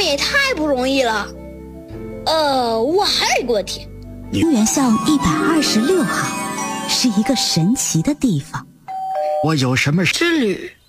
们也太不容易了。我还有一个问题。 公园巷126号是一个神奇的地方。 我有什么之旅